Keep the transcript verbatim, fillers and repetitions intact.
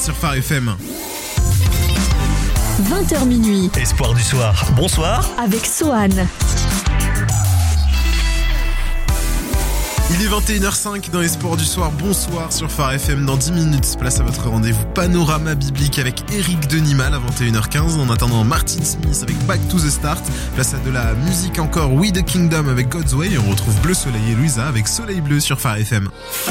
Sur Phare F M. vingt heures minuit. Espoir du soir. Bonsoir. Avec Sohan. Il est vingt et une heures cinq dans Espoir du soir. Bonsoir sur Phare F M. Dans dix minutes, place à votre rendez-vous Panorama biblique avec Eric Denimal à vingt et une heures quinze. En attendant, Martin Smith avec Back to the Start. Place à de la musique encore, We the Kingdom avec God's Way. Et on retrouve Bleu Soleil et Louisa avec Soleil Bleu sur Phare F M.